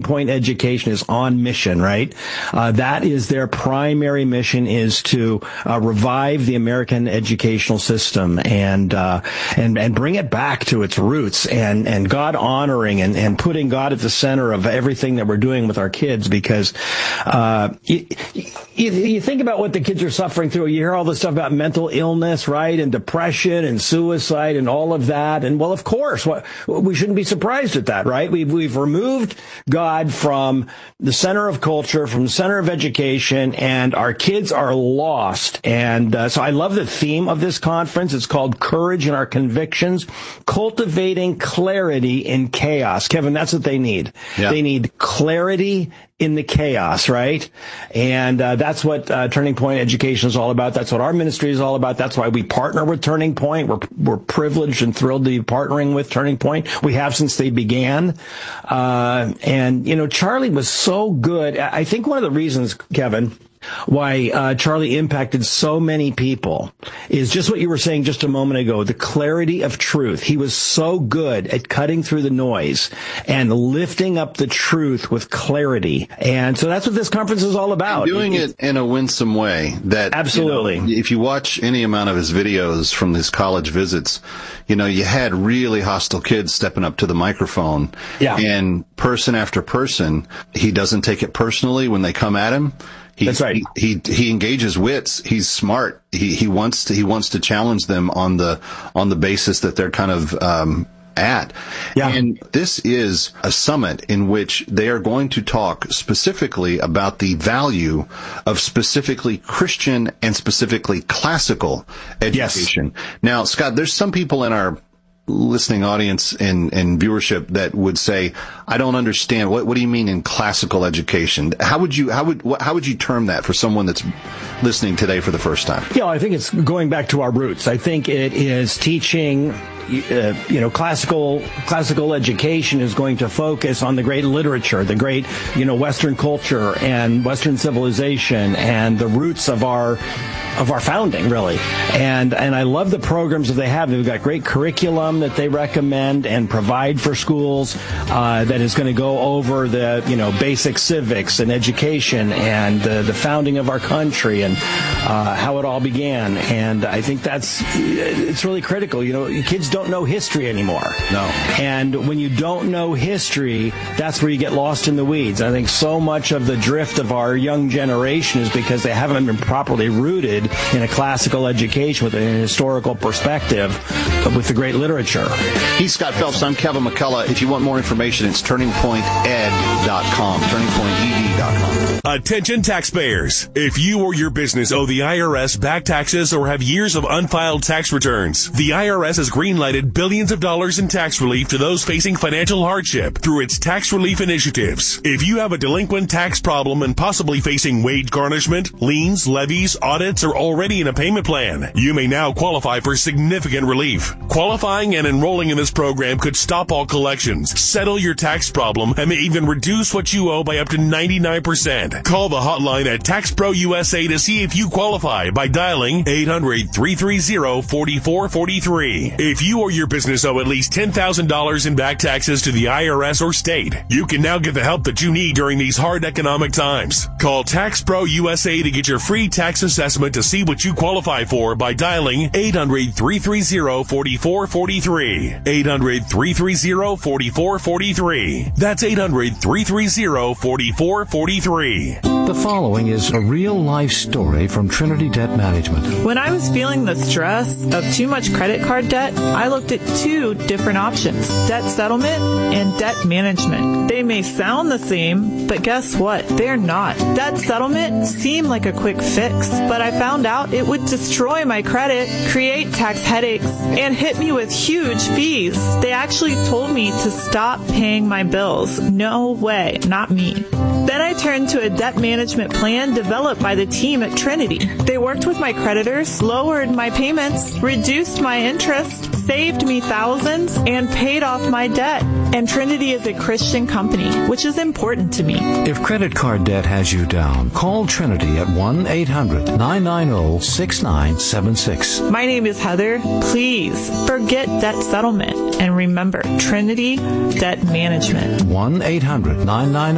Point Education is on mission, right? That is their primary mission, is to revive the American educational system and bring it back to its roots and God honoring and putting God at the center of everything that we're doing with our kids, because you think about what the kids are suffering through. You hear all this stuff about mental illness, right, and depression and suicide and all of that. And well, of course, we shouldn't be surprised at that, right? We've removed God from the center of culture, from the center of education, and our kids are lost. And so I love the theme of this conference. It's called Courage in Our Convictions, Cultivating Clarity in Chaos. Kevin, that's what they need. Yeah. They need clarity in the chaos, right? And that's what Turning Point Education is all about. That's what our ministry is all about. That's why we partner with Turning Point. We're privileged and thrilled to be partnering with Turning Point. We have since they began. And, you know, Charlie was so good. I think one of the reasons, Kevin, why Charlie impacted so many people is just what you were saying just a moment ago, the clarity of truth. He was so good at cutting through the noise and lifting up the truth with clarity. And so that's what this conference is all about. And doing it in a winsome way. That absolutely. You know, if you watch any amount of his videos from his college visits, you know, you had really hostile kids stepping up to the microphone. Yeah. And person after person, he doesn't take it personally when they come at him. That's right. He engages wits. He's smart. He wants to challenge them on the basis that they're kind of at. Yeah. And this is a summit in which they are going to talk specifically about the value of specifically Christian and specifically classical education. Yes. Now, Scott, there's some people in our listening audience and viewership that would say, I don't understand. What do you mean in classical education? How would you term that for someone that's listening today for the first time? Yeah, I think it's going back to our roots. I think it is teaching, classical education is going to focus on the great literature, the great, Western culture and Western civilization and the roots of our founding, really. And I love the programs that they have. They've got great curriculum that they recommend and provide for schools that is going to go over the, basic civics and education and the founding of our country and how it all began. And I think it's really critical. Kids don't know history anymore. No. And when you don't know history, that's where you get lost in the weeds. I think so much of the drift of our young generation is because they haven't been properly rooted in a classical education with an historical perspective with the great literature. He's Scott Phelps. I'm Kevin McCullough. If you want more information, it's turningpointed.com, turningpointed.com. Attention taxpayers. If you or your business owe the IRS back taxes or have years of unfiled tax returns, the IRS has greenlighted billions of dollars in tax relief to those facing financial hardship through its tax relief initiatives. If you have a delinquent tax problem and possibly facing wage garnishment, liens, levies, audits, or already in a payment plan, you may now qualify for significant relief. Qualifying and enrolling in this program could stop all collections, settle your tax problem, and may even reduce what you owe by up to 99%. Call the hotline at Tax Pro USA to see if you qualify by dialing 800-330-4443. If you or your business owe at least $10,000 in back taxes to the IRS or state, you can now get the help that you need during these hard economic times. Call Tax Pro USA to get your free tax assessment to see what you qualify for by dialing 800-330-4443. 800-330-4443. That's 800-330-4443. The following is a real-life story from Trinity Debt Management. When I was feeling the stress of too much credit card debt, I looked at two different options, debt settlement and debt management. They may sound the same, but guess what? They're not. Debt settlement seemed like a quick fix, but I found out it would destroy my credit, create tax headaches, and hit me with huge fees. They actually told me to stop paying my bills. No way, not me. Then I turned to a debt management plan developed by the team at Trinity. They worked with my creditors, lowered my payments, reduced my interest, saved me thousands, and paid off my debt. And Trinity is a Christian company, which is important to me. If credit card debt has you down, call Trinity at 1-800-990-6976. My name is Heather. Please forget debt settlement and remember Trinity Debt Management. 1-800-990